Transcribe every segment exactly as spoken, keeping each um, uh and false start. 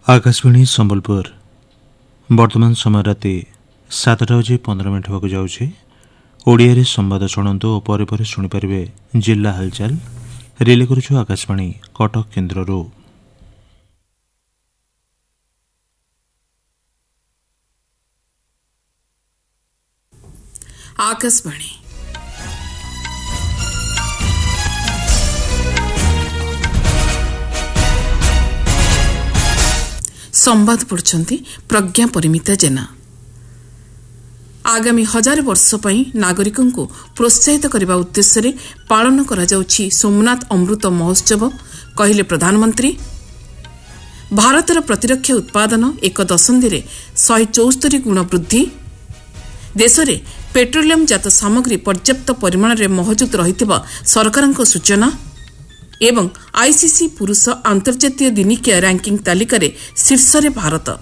आकाशवाणी संबलपुर वर्तमान समय राति सातटा बजे पंद्रह मिनिट होगा जाऊँगी। ओडिया संवाद शुणु और पर पर शुणिपारे जिला हालचाल रिले करुछु आकाशवाणी कटक केन्द्ररू। आकाशवाणी संवाद पढ़ुछंती प्रज्ञा परिमिता जेना। आगामी हजार वर्ष पई नागरिकों को प्रोत्साहित करने उद्देश्य रे पालन करा जाउछि सोमनाथ अमृत महोत्सव कहले प्रधानमंत्री। भारतर प्रतिरक्षा उत्पादन एक दशंधि रे शहे चौस्तरी गुण वृद्धि। देश में पेट्रोलियम जात सामग्री पर्याप्त परिमाण रे मौजूद रहितबा सरकारक सूचना एवं आईसीसी पुरुष अंतर्जातीय दिनिकिया रैंकिंग तालिका रे शीर्ष रे भारत।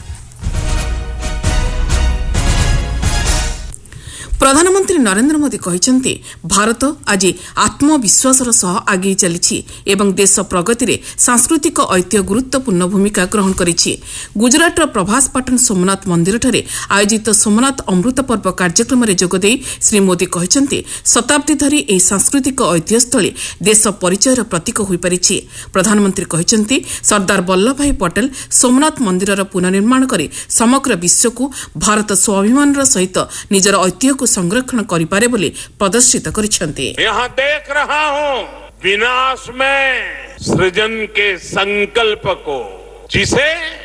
प्रधानमंत्री नरेंद्र मोदी कहते भारत आज आत्मविश्वासर सह आगे चली एवं देश प्रगति रे सांस्कृतिक ऐतिह्य गुरुत्वपूर्ण भूमिका ग्रहण करिछि। गुजरातर प्रभास पाटन सोमनाथ मंदिर ठारे आयोजित सोमनाथ अमृत पर्व कार्यक्रम में जोगदे श्री मोदी कहते शताब्दी धरी एही सांस्कृतिक ऐतिह्यस्थली देश परिचयर प्रतीक होई परिछि। प्रधानमंत्री कहते सरदार वल्लभ भाई पटेल सोमनाथ मंदिरर पुनर्निर्माण करी समग्र विश्व को भारत स्वाभिमानर सहित निजर ऐतिह्य को संरक्षण करिपारे बोली प्रदर्शित करिसेंते। यहाँ देख रहा हूँ विनाश में सृजन के संकल्प को जिसे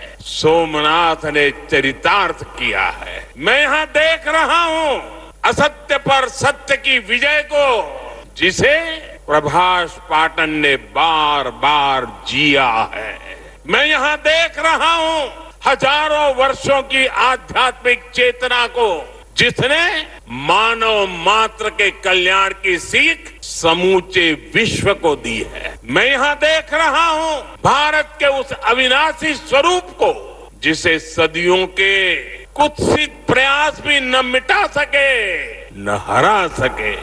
सोमनाथ ने चरितार्थ किया है। मैं यहाँ देख रहा हूँ असत्य पर सत्य की विजय को जिसे प्रभास पाटन ने बार बार जिया है। मैं यहाँ देख रहा हूँ हजारों वर्षों की आध्यात्मिक चेतना को जिसने मानव मात्र के कल्याण की सीख समूचे विश्व को दी है। मैं यहाँ देख रहा हूँ भारत के उस अविनाशी स्वरूप को जिसे सदियों के कुत्सित प्रयास भी न मिटा सके न हरा सके।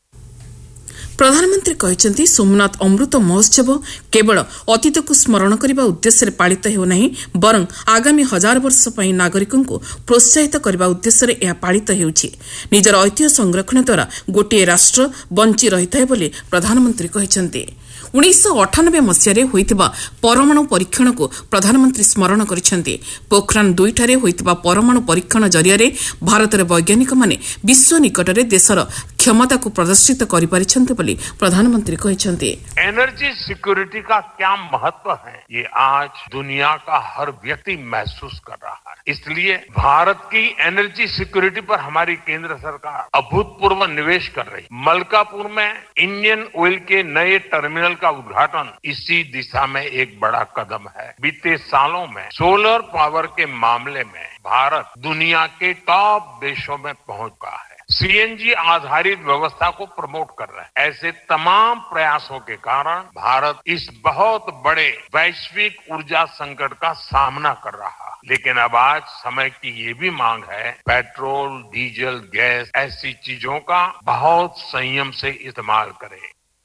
प्रधानमंत्री कहते सोमनाथ अमृत महोत्सव केवल अतीत को स्मरण करने उद्देश्य पालित हो नहीं बरं आगामी हजार वर्ष पई नागरिकों को प्रोत्साहित करने उद्देश्य यह पालित होउछि। निजर ऐतिह्य संरक्षण द्वारा गोटे राष्ट्र बंची रहिता है बोली प्रधानमंत्री कहते। उन्नीस अठानबे मसीह होइतिबा परमाणु परीक्षण को प्रधानमंत्री स्मरण करिसेंते। पोखरान दुई ठारे होइतिबा परमाणु परीक्षण जरिया भारतर वैज्ञानिक माने विश्व निकटरे देशर क्षमता को प्रदर्शित करि परिछन्ते बोली प्रधानमंत्री कहते। एनर्जी सिक्योरिटी का क्या महत्व है ये आज दुनिया का हर व्यक्ति महसूस कर रहा है। इसलिए भारत की एनर्जी सिक्योरिटी पर हमारी केंद्र सरकार अभूतपूर्व निवेश कर रही। मलकापुर में इंडियन ऑयल के नए टर्मिनल का उद्घाटन इसी दिशा में एक बड़ा कदम है। बीते सालों में सोलर पावर के मामले में भारत दुनिया के टॉप देशों में पहुंच गया है। सीएनजी आधारित व्यवस्था को प्रमोट कर रहे हैं। ऐसे तमाम प्रयासों के कारण भारत इस बहुत बड़े वैश्विक ऊर्जा संकट का सामना कर रहा है। लेकिन अब आज समय की ये भी मांग है पेट्रोल डीजल गैस ऐसी चीजों का बहुत संयम से इस्तेमाल करें।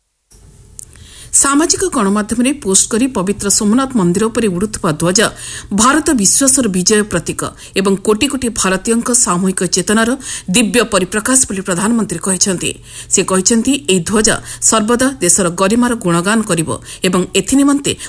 सामाजिक गणमाध्यम रे पोस्ट करी पवित्र सोमनाथ मंदिर पर उड़ुथबा ध्वज भारत विश्वासर विजय प्रतीक एवं कोटी कोटी भारतीयों सामूहिक चेतनार दिव्य परिप्रकाश बोली प्रधानमंत्री कहते। से कहते एही ध्वज सर्वदा देशर गरिमार गुणगान करिवो एवं एथि निमंते